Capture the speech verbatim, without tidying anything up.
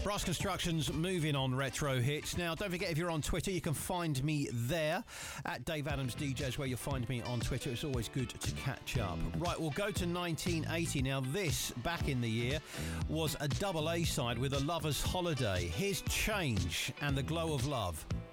Brass Construction's moving on retro hits. Now, don't forget, if you're on Twitter, you can find me there at Dave Adams D J is where you'll find me on Twitter. It's always good to catch up. Right, we'll go to nineteen eighty. Now, this, back in the year, was a double A-side with A Lover's Holiday. Here's Change and The Glow of Love.